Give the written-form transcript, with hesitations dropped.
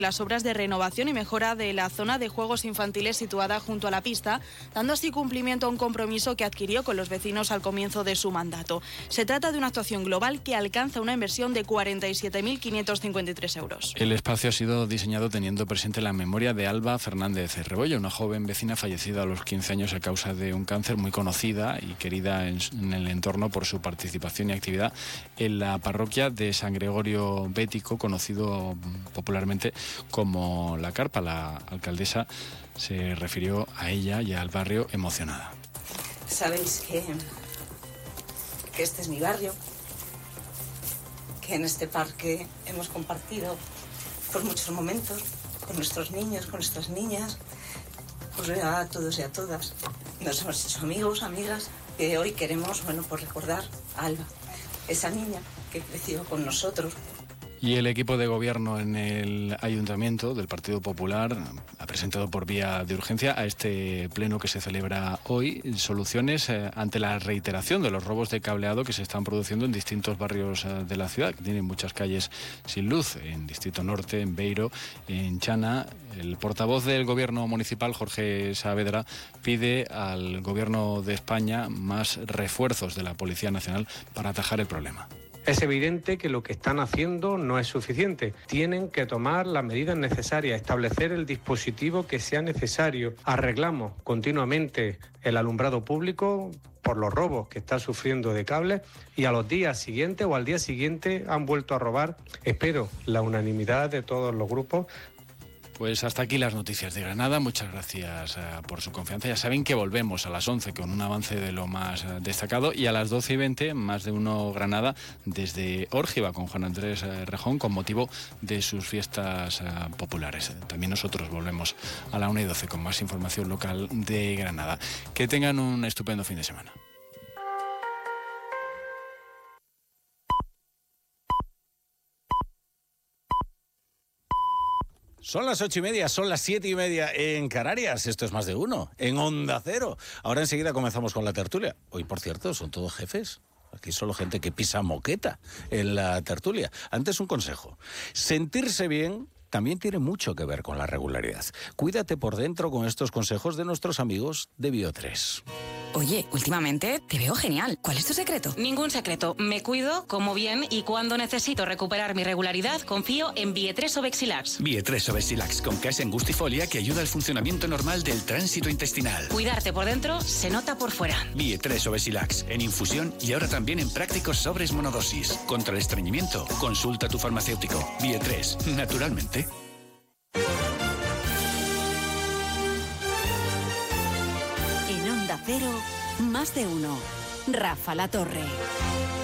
las obras de renovación y mejora de la zona de juegos infantiles situada junto a la pista, dando así cumplimiento a un compromiso que adquirió con los vecinos al comienzo de su mandato. Se trata de una actuación global que alcanza una inversión de 47.553 euros. El espacio ha sido diseñado teniendo presente la memoria de Alba Fernández Rebollo, una joven vecina fallecida a los 15 años a causa de un cáncer, muy conocida y querida en el entorno por su participación y actividad en la parroquia de San Gregorio Bético, conocido popularmente como La Carpa. La alcaldesa se refirió a ella y al barrio emocionada. Sabéis que este es mi barrio, que en este parque hemos compartido por muchos momentos con nuestros niños, con nuestras niñas, pues a todos y a todas. Nos hemos hecho amigos, amigas, que hoy queremos, pues recordar a Alba, esa niña que creció con nosotros. Y el equipo de gobierno en el Ayuntamiento del Partido Popular ha presentado por vía de urgencia a este pleno que se celebra hoy soluciones ante la reiteración de los robos de cableado que se están produciendo en distintos barrios de la ciudad, que tienen muchas calles sin luz, en Distrito Norte, en Beiro, en Chana. El portavoz del Gobierno municipal, Jorge Saavedra, pide al Gobierno de España más refuerzos de la Policía Nacional para atajar el problema. Es evidente que lo que están haciendo no es suficiente. Tienen que tomar las medidas necesarias, establecer el dispositivo que sea necesario. Arreglamos continuamente el alumbrado público por los robos que está sufriendo de cables y a los días siguientes o al día siguiente han vuelto a robar. Espero la unanimidad de todos los grupos. Pues hasta aquí las noticias de Granada. Muchas gracias por su confianza. Ya saben que volvemos a las 11 con un avance de lo más destacado y a las 12:20 más de uno Granada desde Órgiva con Juan Andrés Rejón con motivo de sus fiestas populares. También nosotros volvemos a la 1:12 con más información local de Granada. Que tengan un estupendo fin de semana. Son las 8:30, son las 7:30 en Canarias. Esto es Más de Uno, en Onda Cero. Ahora enseguida comenzamos con la tertulia. Hoy, por cierto, son todos jefes. Aquí solo gente que pisa moqueta en la tertulia. Antes un consejo. Sentirse bien también tiene mucho que ver con la regularidad. Cuídate por dentro con estos consejos de nuestros amigos de Bio3. Oye, últimamente te veo genial. ¿Cuál es tu secreto? Ningún secreto. Me cuido, como bien y cuando necesito recuperar mi regularidad, confío en Bio3 Obexilax. Bio3 Obexilax con Casen Gustifolia que ayuda al funcionamiento normal del tránsito intestinal. Cuidarte por dentro se nota por fuera. Bio3 Obexilax en infusión y ahora también en prácticos sobres monodosis. Contra el estreñimiento, consulta a tu farmacéutico. Bio3, naturalmente. En Onda Cero, Más de Uno. Rafa La Torre.